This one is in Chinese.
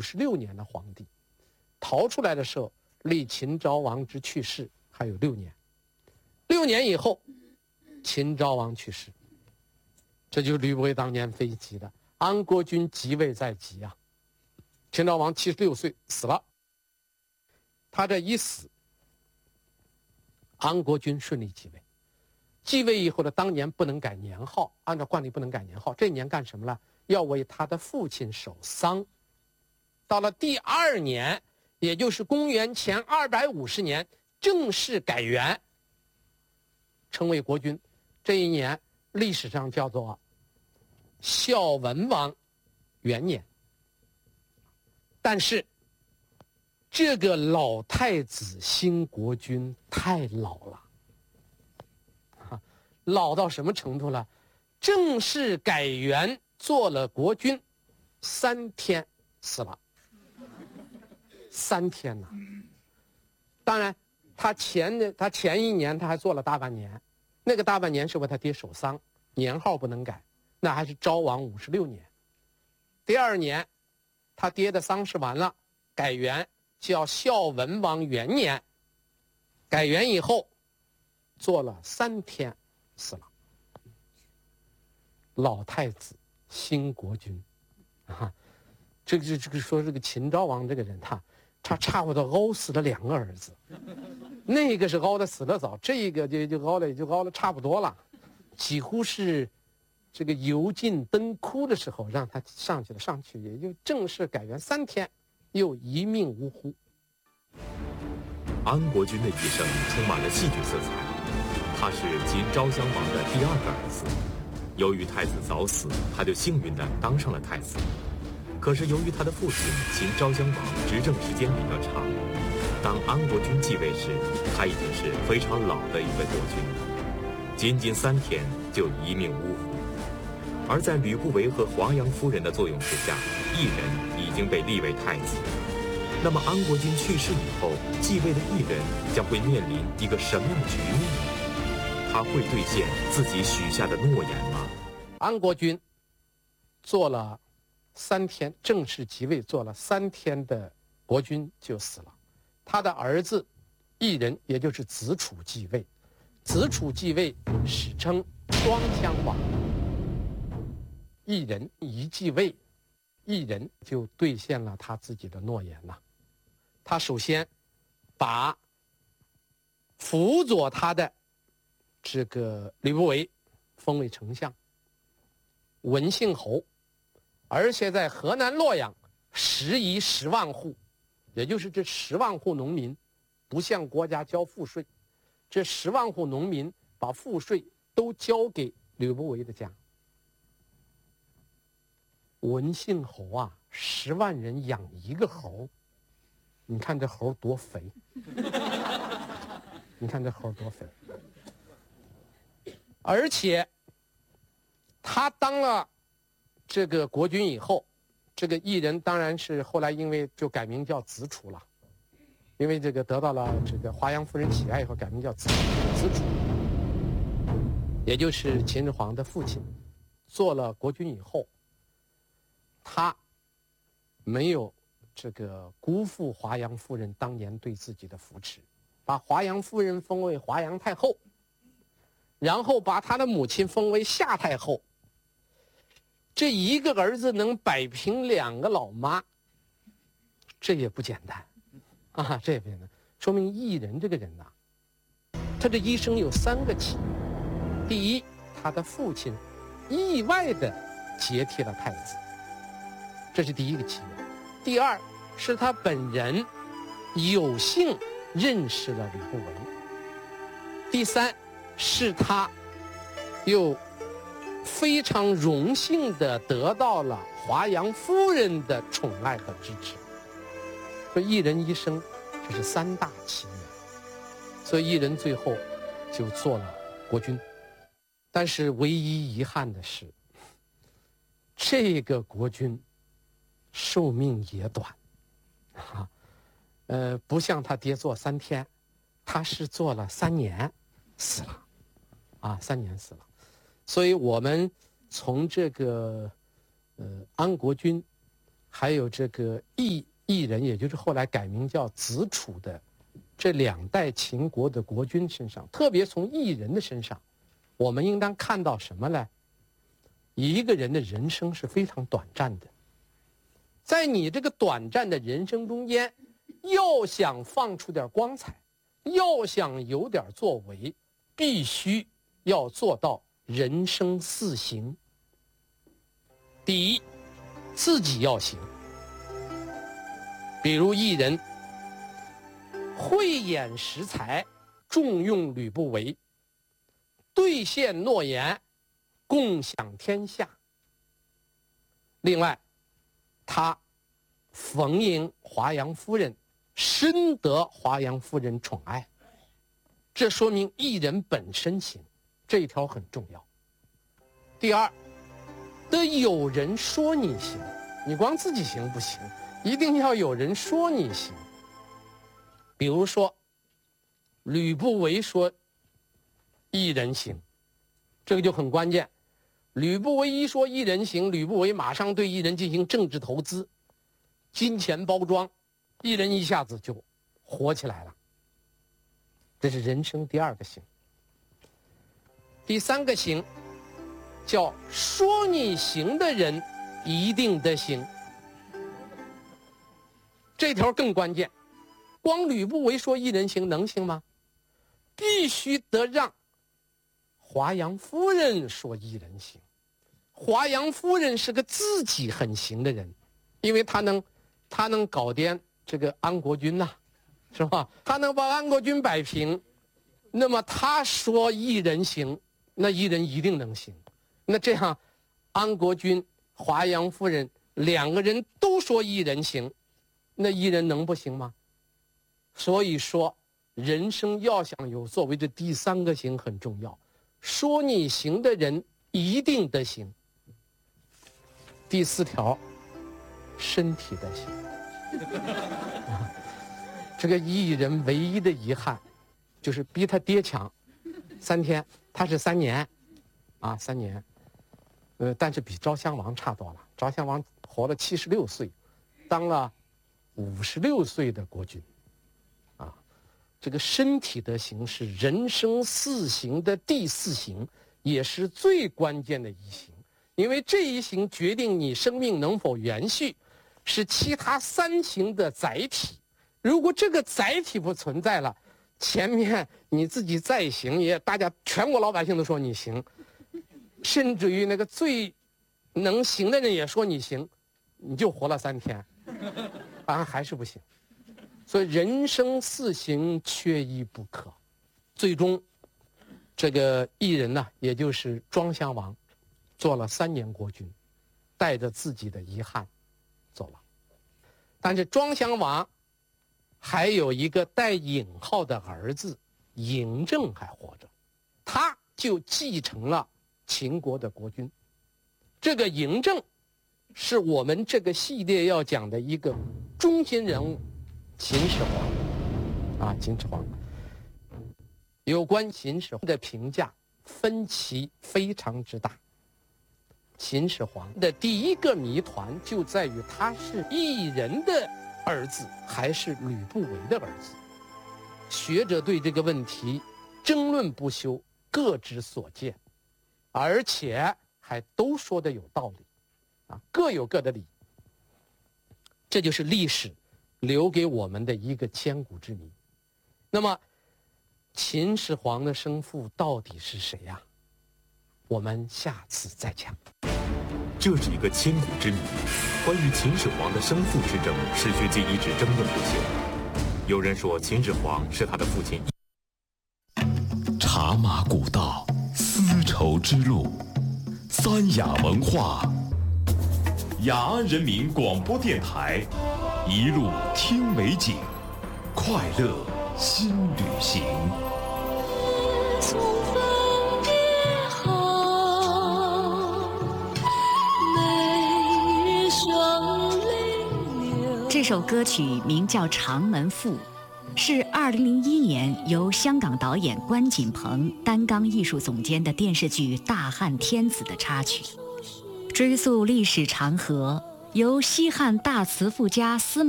56年的皇帝，逃出来的时候离秦昭王之去世还有6年，6年以后秦昭王去世，这就是吕不韦当年飞急的。安国君即位在即啊，秦昭王76岁死了，他这一死，安国君顺利继位。继位以后呢，当年不能改年号，按照惯例不能改年号。这年干什么了？要为他的父亲守丧。到了第2年，也就是公元前250年，正式改元，称为国君。这一年历史上叫做孝文王元年。但是这个老太子新国君太老了，老到什么程度了？正式改元做了国君，3天死了。3天呐！当然，他前一年他还做了大半年，那个大半年是为他爹守丧，年号不能改，那还是昭王56年。第2年，他爹的丧事完了，改元叫孝文王元年。改元以后，做了3天，死了。老太子新国君，啊，这个说这个秦昭王这个人，他差不多熬死了2个儿子，那个是熬的死得早，这个就熬了差不多了，几乎是这个油尽灯枯的时候让他上去也就正式改元3天，又一命呜呼。 安国君的一生充满了戏剧色彩，他是秦昭襄王的第2个儿子。由于太子早死，他就幸运地当上了太子。可是由于他的父亲秦昭襄王执政时间比较长，当安国君继位时，他已经是非常老的一位国君了，仅仅3天就一命呜呼。而在吕不韦和华阳夫人的作用之下，异人已经被立为太子。那么安国君去世以后，继位的异人将会面临一个什么样的局面呢？他会兑现自己许下的诺言吗？ 安国君做了3天，正式即位做了3天的国君就死了。他的儿子异人，也就是子楚继位。子楚继位史称双襄王。异人一继位，异人就兑现了他自己的诺言了。他首先把辅佐他的这个吕不韦封为丞相，文信侯，而且在河南洛阳食邑10万户，也就是这10万户农民不向国家交赋税，这10万户农民把赋税都交给吕不韦的家。文信侯啊，10万人养1个猴，你看这猴多肥，你看这猴多肥。而且他当了这个国君以后，这个异人当然是后来因为就改名叫子楚了，因为这个得到了这个华阳夫人喜爱以后改名叫子楚，也就是秦始皇的父亲。做了国君以后，他没有这个辜负华阳夫人当年对自己的扶持，把华阳夫人封为华阳太后，然后把他的母亲封为夏太后。这一个儿子能摆平2个老妈，这也不简单啊，这也不简单。说明异人这个人呐，他这一生有3个起源。第一，他的父亲意外的接替了太子，这是第一个起源。第二，是他本人有幸认识了吕不韦。第三，是他又非常荣幸地得到了华阳夫人的宠爱和支持。所以异人一生，这是3大起源。所以异人最后就做了国君。但是唯一遗憾的是，这个国君寿命也短，不像他爹做3天，他是做了3年，死了，3年死了。所以我们从这个安国君还有这个异人，也就是后来改名叫子楚的这2代秦国的国君身上，特别从异人的身上，我们应当看到什么呢？一个人的人生是非常短暂的，在你这个短暂的人生中间，要想放出点光彩，要想有点作为，必须要做到人生4行。第一，自己要行。比如异人慧眼识才，重用吕不韦，兑现诺言，共享天下。另外，他逢迎华阳夫人，深得华阳夫人宠爱，这说明异人本身行，这一条很重要。第二，得有人说你行，你光自己行不行，一定要有人说你行。比如说，吕不韦说异人行，这个就很关键。吕不韦一说异人行，吕不韦马上对异人进行政治投资，金钱包装，异人一下子就火起来了。这是人生第2个行。第3个行叫说你行的人一定得行，这条更关键。光吕不韦说异人行能行吗？必须得让华阳夫人说异人行。华阳夫人是个自己很行的人，因为她能搞掂这个安国君呐，是吧？她能把安国君摆平，那么她说异人行，那异人一定能行。那这样，安国君、华阳夫人2个人都说异人行，那异人能不行吗？所以说，人生要想有作为的第3个行很重要，说你行的人一定得行。第4条，身体得行。这个异人唯一的遗憾，就是比他爹强3天，他是3年，3年。但是比昭襄王差多了。昭襄王活了76岁，当了56岁的国君，这个身体的行是人生4行的第4行，也是最关键的一行，因为这一行决定你生命能否延续，是其他3行的载体。如果这个载体不存在了，前面你自己再行，也大家全国老百姓都说你行。甚至于那个最能行的人也说你行，你就活了3天，还是不行。所以人生4行缺一不可。最终，这个异人呢，也就是庄襄王，做了3年国君，带着自己的遗憾走了。但是庄襄王还有一个带引号的儿子嬴政还活着，他就继承了秦国的国君。这个嬴政是我们这个系列要讲的一个中心人物，秦始皇秦始皇。有关秦始皇的评价分歧非常之大。秦始皇的第一个谜团就在于他是异人的儿子还是吕不韦的儿子。学者对这个问题争论不休，各执所见，而且还都说的有道理，各有各的理。这就是历史留给我们的一个千古之谜。那么，秦始皇的生父到底是谁呀？我们下次再讲。 这是一个千古之谜。关于秦始皇的生父之争，史学界一直争论不休。有人说秦始皇是他的父亲。 茶马古道，丝绸之路，三雅文化，雅安人民广播电台，一路听美景，快乐新旅行。 这首歌曲名叫《长门赋》，是2001年由香港导演关锦鹏担纲艺术总监的电视剧《大汉天子》的插曲。追溯历史长河， 由西汉大词赋家司马